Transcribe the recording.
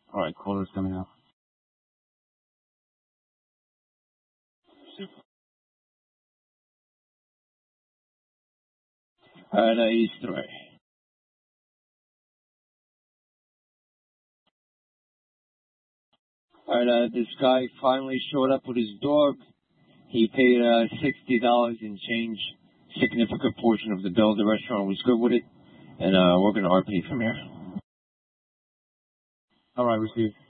All right, quarter's coming up. East 3. This guy finally showed up with his dog. He paid $60 and change, significant portion of the bill. The restaurant was good with it, and we're going to RP from here. All right, received.